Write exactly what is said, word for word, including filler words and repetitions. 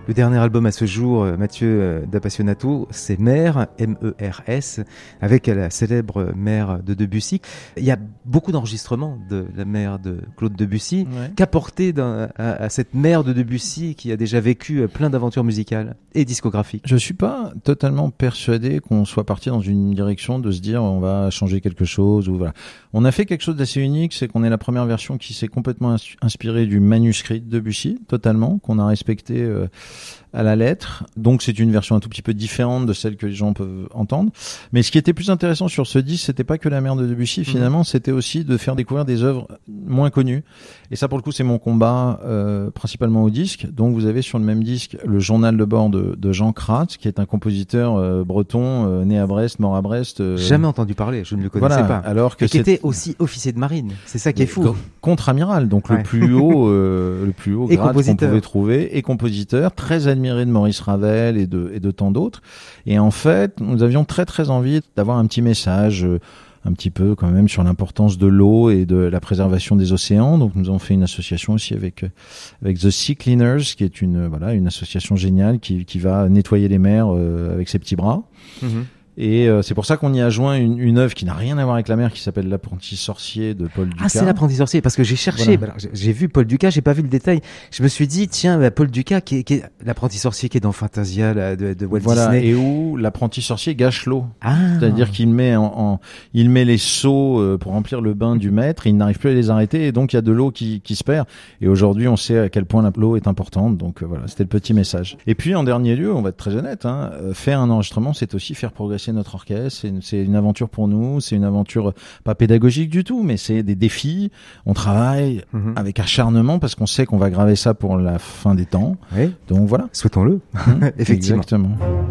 Le dernier album à ce jour, Mathieu d'Appassionato, c'est Mère, M E R S, avec la célèbre Mère de Debussy. Il y a beaucoup d'enregistrements de la Mère de Claude Debussy. Ouais. Qu'apporter à, à cette Mère de Debussy qui a déjà vécu plein d'aventures musicales et discographiques? Je suis pas totalement persuadé qu'on soit parti dans une direction de se dire on va changer quelque chose ou voilà. On a fait quelque chose d'assez unique, c'est qu'on est la première version qui s'est complètement inspirée du manuscrit de Debussy, totalement, qu'on a respecté euh, à la lettre. Donc c'est une version un tout petit peu différente de celle que les gens peuvent entendre. Mais ce qui était plus intéressant sur ce disque, c'était pas que la Mère de Debussy, finalement, mmh. c'était aussi de faire découvrir des œuvres moins connues. Et ça, pour le coup, c'est mon combat, euh, principalement au disque. Donc vous avez sur le même disque le journal de bord de, de Jean Kratz, qui est un compositeur euh, breton, euh, né à Brest, mort à Brest. Euh... Jamais entendu parler, je ne le connaissais voilà, pas. Alors que et qui était aussi officier de marine, c'est ça qui est fou. Contre-amiral, donc ouais. le plus haut, euh, le plus haut et grade qu'on pouvait trouver, et compositeur, très admiré de Maurice Ravel et de, et de tant d'autres. Et en fait, nous avions très très envie d'avoir un petit message, euh, un petit peu quand même sur l'importance de l'eau et de la préservation des océans. Donc nous avons fait une association aussi avec avec The Sea Cleaners, qui est une voilà une association géniale qui qui va nettoyer les mers euh, avec ses petits bras. Mmh. Et euh, c'est pour ça qu'on y a joint une, une œuvre qui n'a rien à voir avec la mer, qui s'appelle L'apprenti sorcier de Paul Dukas. Ah, c'est L'apprenti sorcier, parce que j'ai cherché, voilà. bah, alors, j'ai vu Paul Dukas, j'ai pas vu le détail. Je me suis dit, tiens, bah, Paul Dukas, qui est, qui est l'apprenti sorcier qui est dans Fantasia là, de, de Walt voilà, Disney. Et où l'apprenti sorcier gâche l'eau. Ah. C'est-à-dire qu'il met en, en, il met les seaux euh, pour remplir le bain du maître, et il n'arrive plus à les arrêter, et donc il y a de l'eau qui, qui se perd. Et aujourd'hui, on sait à quel point l'eau est importante. Donc euh, voilà, c'était le petit message. Et puis en dernier lieu, on va être très honnête, hein, faire un enregistrement, c'est aussi faire progresser notre orchestre. C'est une, c'est une aventure pour nous, c'est une aventure pas pédagogique du tout, mais c'est des défis. On travaille mmh. avec acharnement parce qu'on sait qu'on va graver ça pour la fin des temps. Oui. Donc voilà. Souhaitons-le. Mmh. Effectivement. Exactement.